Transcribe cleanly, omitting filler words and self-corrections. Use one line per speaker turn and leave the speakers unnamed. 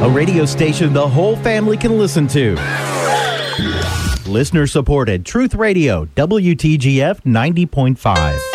a radio station the whole family can listen to. Listener supported Truth Radio, WTGF 90.5.